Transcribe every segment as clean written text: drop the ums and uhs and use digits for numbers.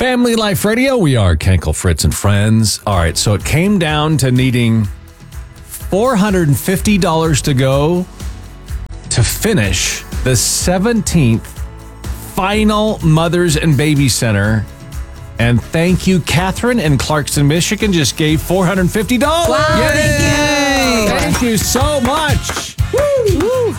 Family Life Radio. We are Kenkel, Fritz, and Friends. All right, so it came down to needing $450 to go to finish the 17th final Mothers and Baby Center. And thank you, Catherine in Clarkston, Michigan, just gave $450. Wow, Yay! Thank you so much. Woo!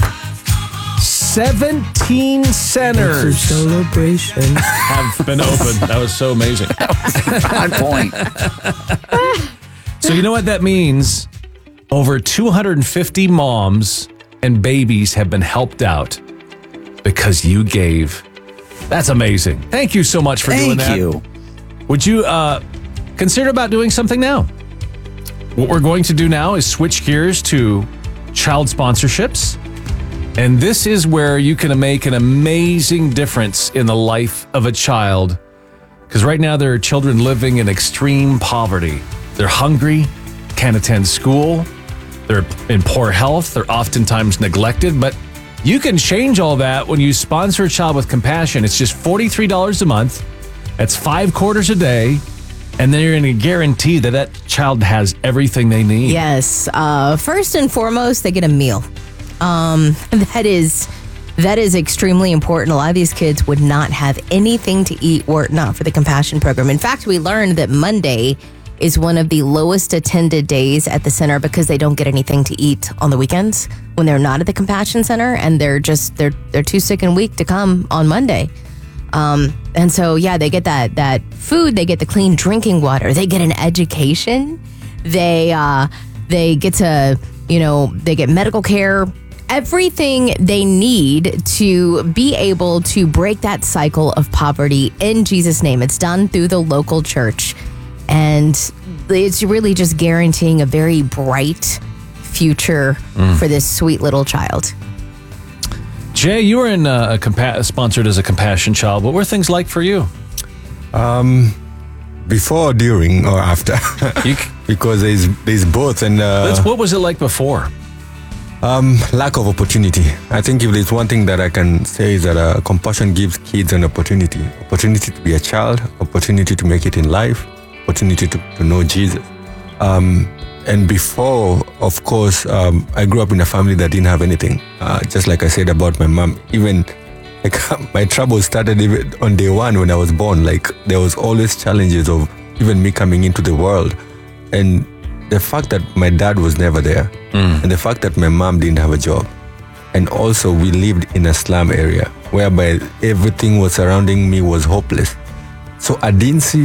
17 centers celebration have been opened. That was so amazing. On point. So you know what that means? Over 250 moms and babies have been helped out because you gave. That's amazing. Thank you so much for doing that. Thank you. Would you consider about doing something now? What we're going to do now is switch gears to child sponsorships. And this is where you can make an amazing difference in the life of a child. Because right now there are children living in extreme poverty. They're hungry, can't attend school, they're in poor health, they're oftentimes neglected. But you can change all that when you sponsor a child with compassion. It's just $43 a month. That's 5 quarters a day. And then you're going to guarantee that that child has everything they need. Yes. First and foremost, they get a meal. That is extremely important. A lot of these kids would not have anything to eat were it not for the Compassion Program. In fact, we learned that Monday is one of the lowest attended days at the center because they don't get anything to eat on the weekends when they're not at the Compassion Center, and they're too sick and weak to come on Monday. And so, yeah, they get that food, they get the clean drinking water, they get an education, they get to, they get medical care, everything they need to be able to break that cycle of poverty in Jesus' name. It's done through the local church. And it's really just guaranteeing a very bright future for this sweet little child. Jay, you were in sponsored as a Compassion Child. What were things like for you? Before, during, or after. Because there's both. And what was it like before? Lack of opportunity. I think if there's one thing that I can say is that Compassion gives kids an opportunity to be a child, opportunity to make it in life, opportunity to know Jesus. And before, of course, I grew up in a family that didn't have anything. Just like I said about my mom, even like my trouble started even on day one when I was born. Like there was always challenges of even me coming into the world. And the fact that my dad was never there, and the fact that my mom didn't have a job, and also we lived in a slum area whereby everything was surrounding me was hopeless. So I didn't see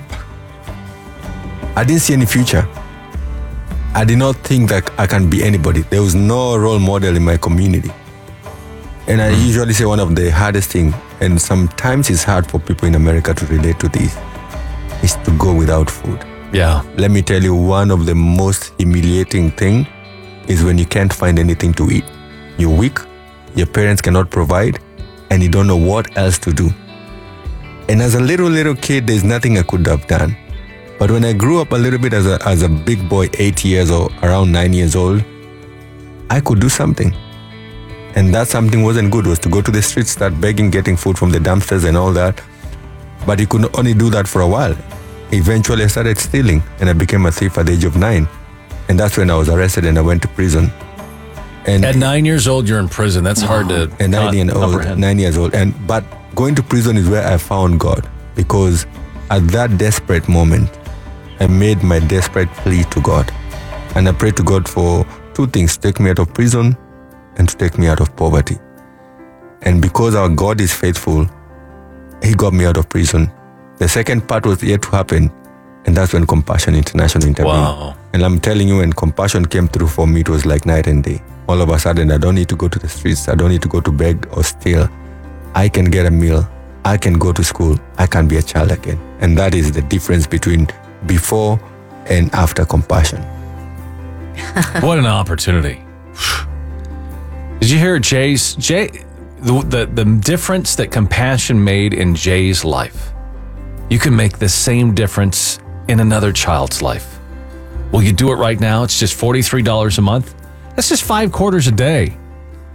any future. I did not think that I can be anybody. There was no role model in my community. And I usually say one of the hardest things, and sometimes it's hard for people in America to relate to this, is to go without food. Yeah. Let me tell you, one of the most humiliating thing is when you can't find anything to eat. You're weak, your parents cannot provide, and you don't know what else to do. And as a little kid, there's nothing I could have done. But when I grew up a little bit as a big boy, 8 years or around 9 years old, I could do something. And that something wasn't good, was to go to the streets, start begging, getting food from the dumpsters and all that. But you could only do that for a while. Eventually I started stealing, and I became a thief at the age of 9. And that's when I was arrested and I went to prison. And at 9 years old, you're in prison. That's hard to and 9 years old. But going to prison is where I found God, because at that desperate moment, I made my desperate plea to God. And I prayed to God for 2 things: to take me out of prison and to take me out of poverty. And because our God is faithful, He got me out of prison. The second part was yet to happen, and that's when Compassion International intervened. Wow. And I'm telling you, when Compassion came through for me, it was like night and day. All of a sudden, I don't need to go to the streets. I don't need to go to beg or steal. I can get a meal. I can go to school. I can be a child again. And that is the difference between before and after Compassion. What an opportunity. Did you hear Jay, the difference that Compassion made in Jay's life? You can make the same difference in another child's life. Will you do it right now? It's just $43 a month. That's just 5 quarters a day.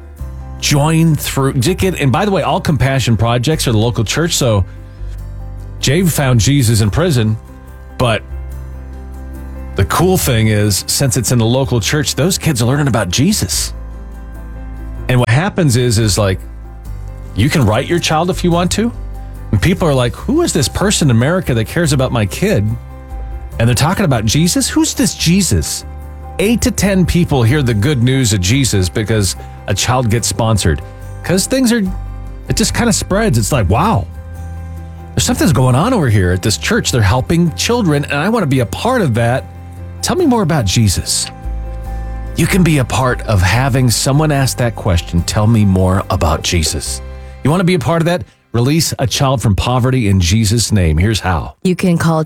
Join through. And by the way, all Compassion projects are the local church, so Jave found Jesus in prison, but the cool thing is, since it's in the local church, those kids are learning about Jesus. And what happens is like, you can write your child if you want to. And people are like, who is this person in America that cares about my kid? And they're talking about Jesus? Who's this Jesus? 8 to 10 people hear the good news of Jesus because a child gets sponsored. Because it just kind of spreads. It's like, wow, there's something's going on over here at this church. They're helping children, and I want to be a part of that. Tell me more about Jesus. You can be a part of having someone ask that question. Tell me more about Jesus. You want to be a part of that? Release a child from poverty in Jesus' name. Here's how. You can call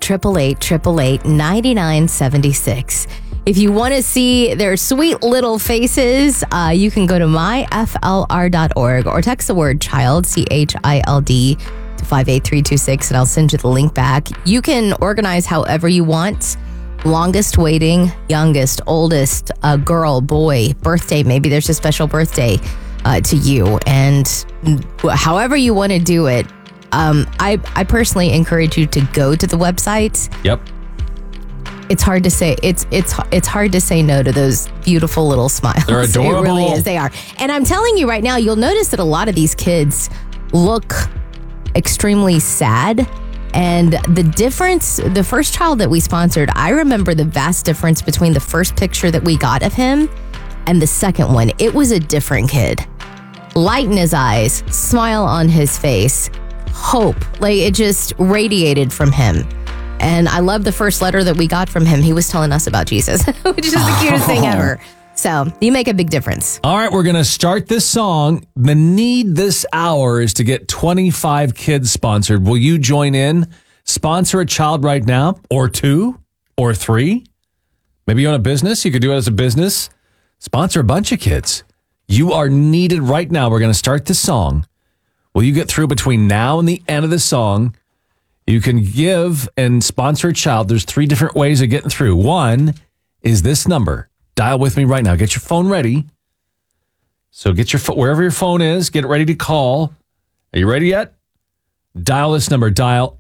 888-888-9976. If you want to see their sweet little faces, you can go to myflr.org or text the word child, CHILD, to 58326, and I'll send you the link back. You can organize however you want. Longest waiting, youngest, oldest, girl, boy, birthday. Maybe there's a special birthday to you. And however you want to do it, I personally encourage you to go to the website. Yep. It's hard to say. It's hard to say no to those beautiful little smiles. They're adorable. It really is. They are. And I'm telling you right now, you'll notice that a lot of these kids look extremely sad. And the difference, the first child that we sponsored, I remember the vast difference between the first picture that we got of him and the second one. It was a different kid. Light in his eyes, smile on his face, hope. Like, it just radiated from him. And I love the first letter that we got from him. He was telling us about Jesus, which is the cutest thing ever. So you make a big difference. All right, we're going to start this song. The need this hour is to get 25 kids sponsored. Will you join in? Sponsor a child right now, or 2, or 3. Maybe you own a business. You could do it as a business. Sponsor a bunch of kids. You are needed right now. We're going to start this song. Will you get through between now and the end of the song? You can give and sponsor a child. There's 3 different ways of getting through. One is this number. Dial with me right now. Get your phone ready. So get your wherever your phone is, get it ready to call. Are you ready yet? Dial this number. Dial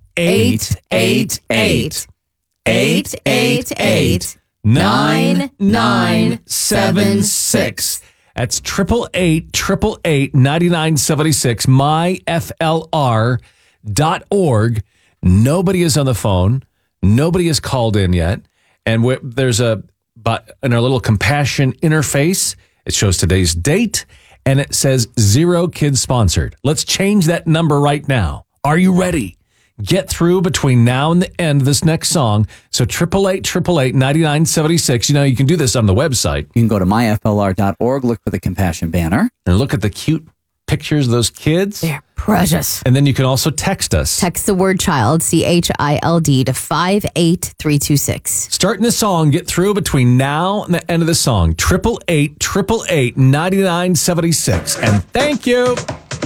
888-888-9976. That's 888-888-9976. myflr.org. Nobody is on the phone. Nobody has called in yet. And there's but in our little compassion interface, it shows today's date, and it says 0 kids sponsored. Let's change that number right now. Are you ready? Get through between now and the end of this next song. So 888-888-9976. You know, you can do this on the website. You can go to myflr.org, look for the compassion banner. And look at the cute pictures of those kids. They're precious. And then you can also text us. Text the word child, CHILD, to 58326. Starting the song, get through between now and the end of the song. 888-888-9976. And thank you.